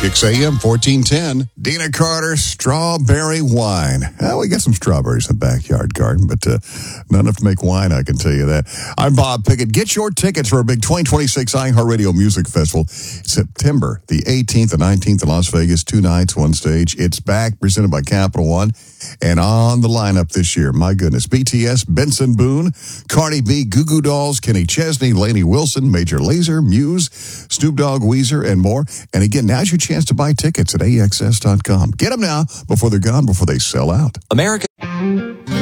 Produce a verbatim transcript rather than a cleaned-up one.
Kicks A M fourteen ten. Dina Carter, strawberry wine. Well, we got some strawberries in the backyard garden, but uh, not enough to make wine, I can tell you that. I'm Bob Pickett. Get your tickets for a big twenty twenty-six iHeartRadio Music Festival. September the eighteenth and nineteenth in Las Vegas. Two nights, one stage. It's back, presented by Capital One. And on the lineup this year, my goodness, B T S, Benson Boone, Cardi B, Goo Goo Dolls, Kenny Chesney, Lainey Wilson, Major Lazer, Muse, Snoop Dogg, Weezer, and more. And again, now's your chance to buy tickets at A X S dot com. Get them now before they're gone, before they sell out. America.